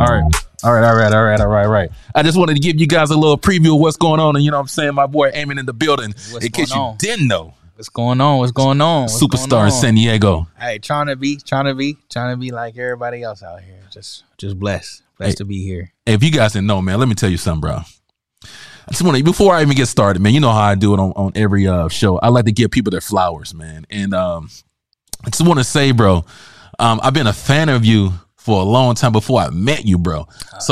right. I just wanted to give you guys a little preview of what's going on. And you know what I'm saying? My boy Eamon in the building. In case you didn't know. What's going on? Superstar in San Diego. Hey, trying to be like everybody else out here. Just blessed to be here. Hey, if you guys didn't know, man, let me tell you something, bro. I just want to, before I even get started, man, you know how I do it on every show. I like to give people their flowers, man. And I just want to say, bro, I've been a fan of you for a long time before I met you, bro.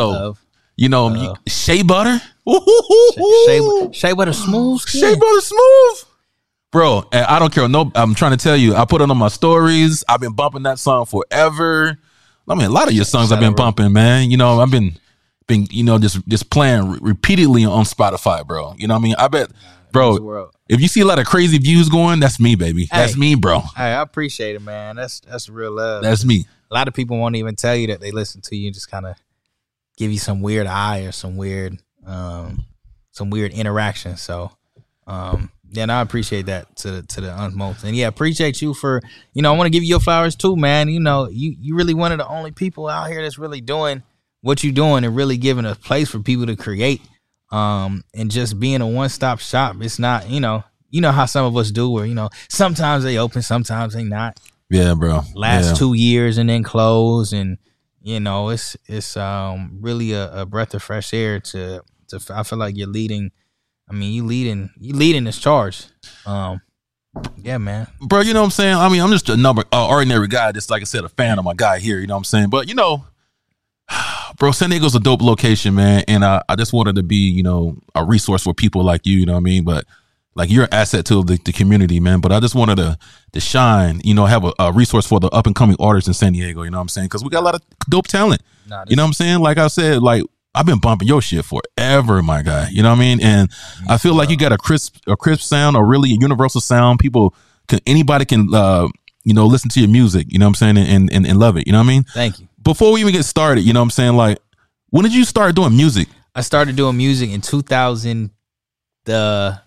Shea butter? Shea butter smooth skin. Shea butter smooth. Bro, I don't care. No, I'm trying to tell you, I put it on my stories. I've been bumping that song forever. I mean, a lot of your songs I've been bumping, man. You know, I've been just playing repeatedly on Spotify, bro. You know what I mean? I bet, bro, if you see a lot of crazy views going, that's me, baby. That's me, bro. Hey, I appreciate it, man. That's real love. That's me. A lot of people won't even tell you that they listen to you, just kind of give you some weird eye or some weird interaction. So, and I appreciate that to the utmost. And yeah, appreciate you for, I want to give you your flowers too, man. You really one of the only people out here that's really doing what you're doing and really giving a place for people to create, and just being a one-stop shop. It's not, you know how some of us do where, sometimes they open, sometimes they not. Yeah, bro. Last 2 years and then close. And, it's really a breath of fresh air to I feel like you're leading. I mean, you leading this charge. Yeah, man. Bro, you know what I'm saying? I mean, I'm just a ordinary guy, just like I said, a fan of my guy here, you know what I'm saying? But, bro, San Diego's a dope location, man. And I just wanted to be, a resource for people like you know what I mean? But like, you're an asset to the community, man. But I just wanted to shine, have a resource for the up and coming artists in San Diego, you know what I'm saying? Because we got a lot of dope talent. You know what I'm saying? Like I said, like, I've been bumping your shit forever, my guy. You know what I mean? And I feel like you got a crisp sound, or really a universal sound. Anybody can, listen to your music, you know what I'm saying? And love it. You know what I mean? Thank you. Before we even get started, you know what I'm saying? Like, when did you start doing music? I started doing music in 2000. It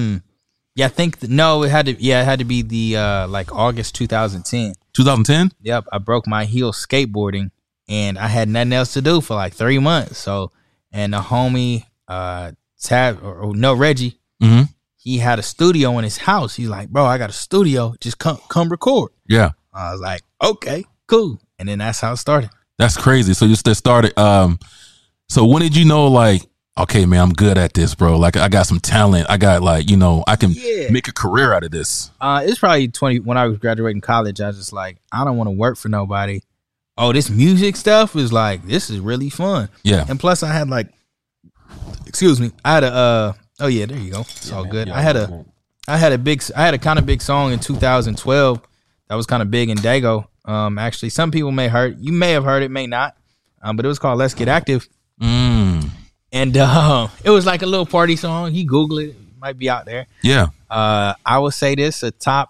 had to be the like August 2010. 2010? Yep. I broke my heel skateboarding. And I had nothing else to do for like 3 months. So, and the homie, Reggie, mm-hmm. he had a studio in his house. He's like, bro, I got a studio. Just come record. Yeah. I was like, okay, cool. And then that's how it started. That's crazy. So you just started. So when did you know, like, okay, man, I'm good at this, bro. Like, I got some talent. I got like, I can make a career out of this. It's probably when I was graduating college. I was just like, I don't want to work for nobody. Oh, this music stuff is like, this is really fun. Yeah. And plus I had like, I had a, there you go. It's all good. I had a kind of big song in 2012 that was kind of big in Dago. Actually, some people may have heard it, may not. But it was called Let's Get Active. And it was like a little party song. You Google it might be out there. Yeah. I would say this, top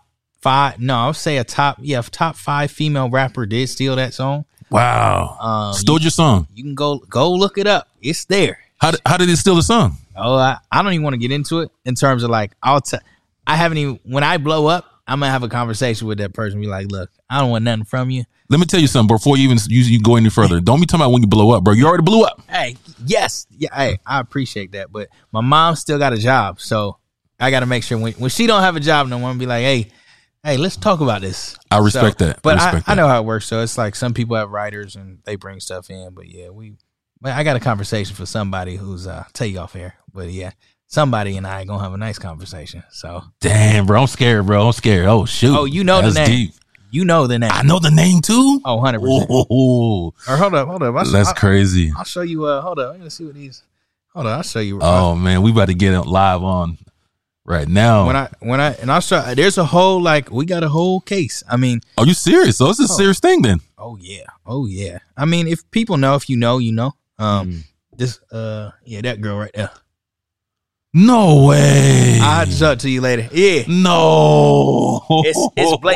5 female rapper did steal that song. Wow. Stole your song. You can go look it up. It's there. How did he steal the song? Oh, I don't even want to get into it in terms of like, when I blow up, I'm going to have a conversation with that person. Be like, look, I don't want nothing from you. Let me tell you something before you go any further. Don't be talking about when you blow up, bro. You already blew up. Hey, yes. Yeah. Hey, I appreciate that. But my mom still got a job. So I got to make sure when she don't have a job, no one be like, hey, let's talk about this. I respect that. But I know how it works. So it's like some people have writers and they bring stuff in. But yeah, I got a conversation for somebody who's tell you off air. But yeah, somebody and I gonna have a nice conversation. So damn, bro, I'm scared, bro. I'm scared. Oh shoot. Oh, you know the name. Deep. You know the name. I know the name too. Oh, 100%. Or hold up. That's crazy. I'll show you. Hold up. I'm gonna see what these. Hold on. I'll show you. Oh man, we about to get it live on. Right now, I'll show. There's a whole we got a whole case. I mean, are you serious? So it's a serious thing then. Oh yeah. I mean, if people know, if you know, you know. That girl right there. No way. I'll show it to you later. Yeah. No. It's blatant.